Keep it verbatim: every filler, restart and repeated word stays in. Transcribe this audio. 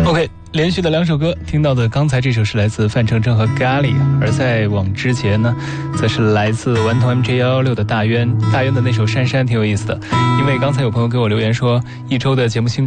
OK， 连续的两首歌，听到的刚才这首是来自范丞丞和咖喱，而在往之前呢，则是来自顽童 M J 一一六的大渊。大渊的那首《珊珊》挺有意思的，因为刚才有朋友给我留言说，一周的节目新